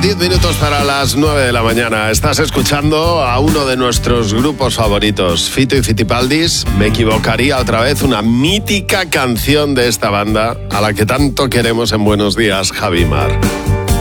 10 minutos para las 9 de la mañana. Estás escuchando a uno de nuestros grupos favoritos, Fito y Fitipaldis. Me equivocaría otra vez, una mítica canción de esta banda a la que tanto queremos en Buenos Días, Javi Mar.